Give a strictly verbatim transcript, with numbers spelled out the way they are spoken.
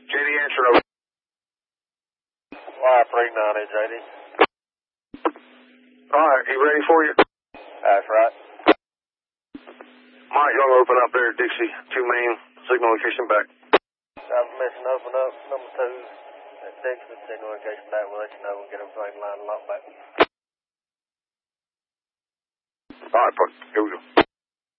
J D answer over. Y three ninety, J D. Alright, he ready for you? That's right. Mike, y'all open up there, Dixie. Two main, signal location back. Got permission to open up number two at Dixie, signal location back. We'll let you know when we get everything lined up back. Alright, here we go.